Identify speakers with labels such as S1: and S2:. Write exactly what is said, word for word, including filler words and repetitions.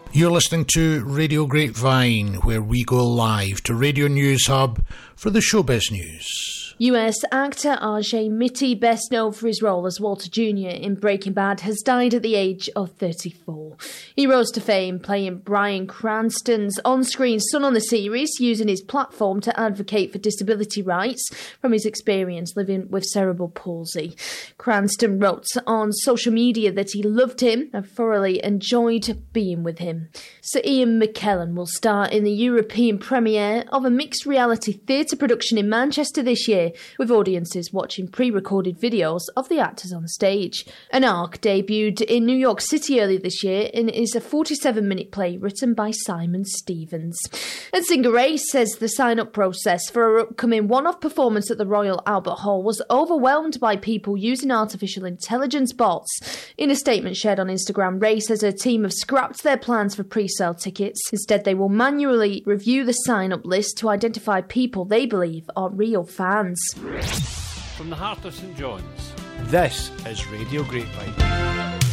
S1: You're listening to Radio Grapevine, where we go live to Radio News Hub for the showbiz news.
S2: U S actor R J Mitte, best known for his role as Walter Junior in Breaking Bad, has died at the age of thirty-four. He rose to fame playing Bryan Cranston's on-screen son on the series, using his platform to advocate for disability rights from his experience living with cerebral palsy. Cranston wrote on social media that he loved him and thoroughly enjoyed being with him. Sir Ian McKellen will star in the European premiere of a mixed reality theatre production in Manchester this year, with audiences watching pre-recorded videos of the actors on stage. An Arc debuted in New York City earlier this year and is a forty-seven minute play written by Simon Stevens. And singer Ray says the sign-up process for her upcoming one-off performance at the Royal Albert Hall was overwhelmed by people using artificial intelligence bots. In a statement shared on Instagram, Ray says her team have scrapped their plans for pre-sale tickets. Instead, they will manually review the sign-up list to identify people they believe are real fans.
S3: From the heart of St John's,
S4: this is Radio Grapevine.